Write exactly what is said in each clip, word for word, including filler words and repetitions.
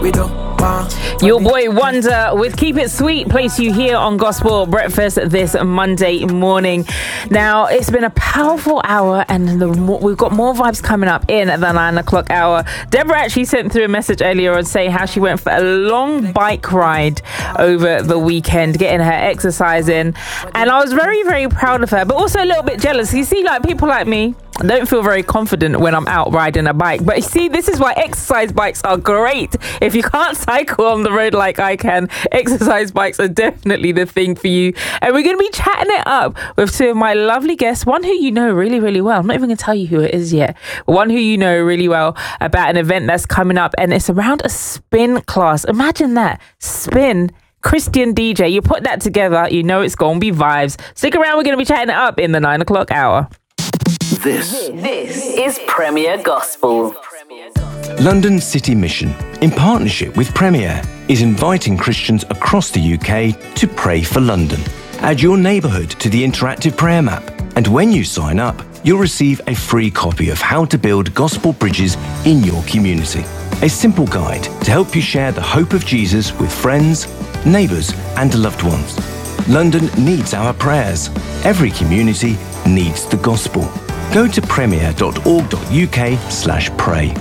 We do. Your boy Wonder with Keep It Sweet place you here on Gospel Breakfast this Monday morning. Now, it's been a powerful hour and the, we've got more vibes coming up in the nine o'clock hour. Deborah actually sent through a message earlier on saying how she went for a long bike ride over the weekend, getting her exercise in. And I was very, very proud of her, but also a little bit jealous. You see, like people like me, I don't feel very confident when I'm out riding a bike. But you see, this is why exercise bikes are great. If you can't cycle on the road like I can, exercise bikes are definitely the thing for you. And we're going to be chatting it up with two of my lovely guests, one who you know really, really well. I'm not even going to tell you who it is yet. One who you know really well about an event that's coming up, and it's around a spin class. Imagine that. Spin. Christian D J. You put that together, you know it's going to be vibes. Stick around. We're going to be chatting it up in the nine o'clock hour. This, this is Premier Gospel. London City Mission, in partnership with Premier, is inviting Christians across the U K to pray for London. Add your neighbourhood to the interactive prayer map, and when you sign up, you'll receive a free copy of How to Build Gospel Bridges in Your Community. A simple guide to help you share the hope of Jesus with friends, neighbours and loved ones. London needs our prayers. Every community needs the gospel. Go to premier.org.uk slash pray.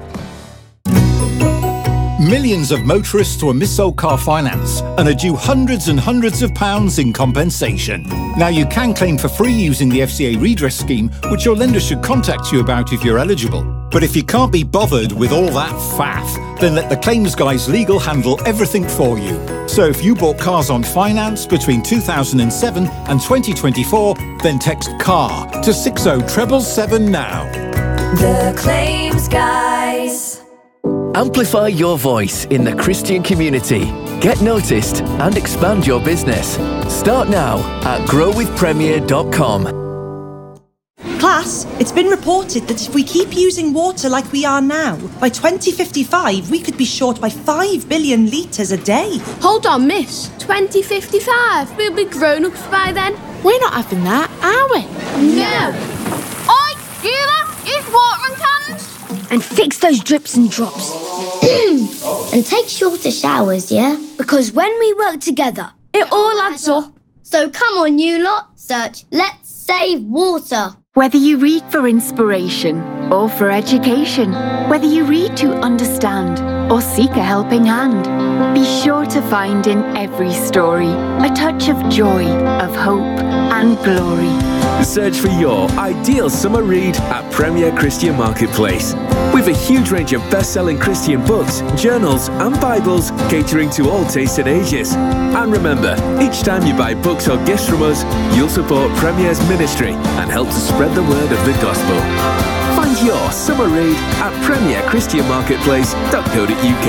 Millions of motorists were mis-sold car finance and are due hundreds and hundreds of pounds in compensation. Now you can claim for free using the F C A redress scheme, which your lender should contact you about if you're eligible. But if you can't be bothered with all that faff, then let the claims guys legal handle everything for you. So if you bought cars on finance between two thousand seven and twenty twenty-four, then text CAR to six oh seven seven now. The Claims Guys. Amplify your voice in the Christian community. Get noticed and expand your business. Start now at grow with premier dot com. Class, it's been reported that if we keep using water like we are now, by twenty fifty-five we could be short by five billion litres a day. Hold on, miss. twenty fifty-five? We'll be grown-ups by then. We're not having that, are we? No. Oi, you lot, use watering cans. And fix those drips and drops. And take shorter showers, yeah? Because when we work together, it all adds up. So come on, you lot, search Let's Save Water. Whether you read for inspiration or for education, whether you read to understand or seek a helping hand, be sure to find in every story a touch of joy, of hope and glory. Search for your ideal summer read at Premier Christian Marketplace. With a huge range of best-selling Christian books, journals and Bibles catering to all tastes and ages. And remember, each time you buy books or gifts from us, you'll support Premier's ministry and help to spread the word of the gospel. Find your summer read at premier christian marketplace dot co dot uk.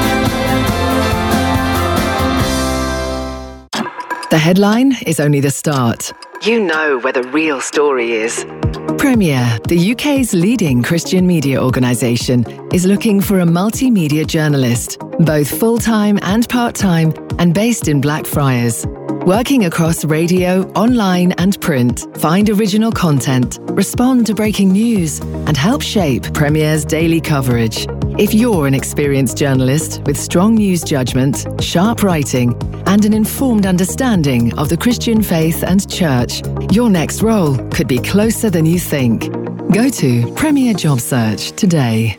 The headline is only the start. You know where the real story is. Premier, the U K's leading Christian media organisation, is looking for a multimedia journalist, both full-time and part-time, and based in Blackfriars. Working across radio, online and print, find original content, respond to breaking news, and help shape Premier's daily coverage. If you're an experienced journalist with strong news judgment, sharp writing, and an informed understanding of the Christian faith and church, your next role could be closer than you think. Go to Premier Job Search today.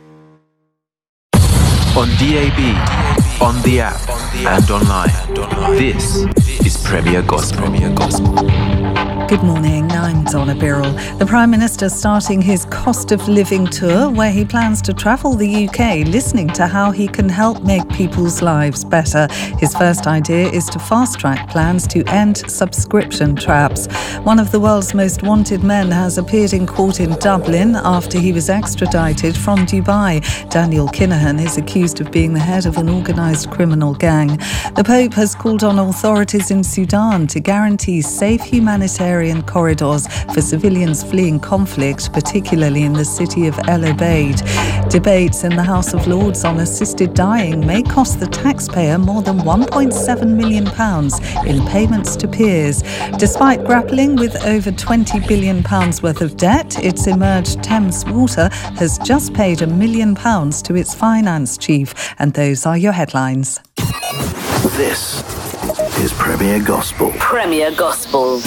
On D A B, on the app, and online. This is Premier Gospel. Premier Gospel. Good morning, I'm Donna Birrell. The Prime Minister starting his cost of living tour, where he plans to travel the U K, listening to how he can help make people's lives better. His first idea is to fast-track plans to end subscription traps. One of the world's most wanted men has appeared in court in Dublin after he was extradited from Dubai. Daniel Kinahan is accused of being the head of an organised criminal gang. The Pope has called on authorities in Sudan to guarantee safe humanitarian humanitarian corridors for civilians fleeing conflict, particularly in the city of El Obeid. Debates in the House of Lords on assisted dying may cost the taxpayer more than one point seven million pounds in payments to peers. Despite grappling with over twenty billion pounds worth of debt, it's emerged Thames Water has just paid a million pounds to its finance chief. And those are your headlines. This is Premier Gospel. Premier Gospel.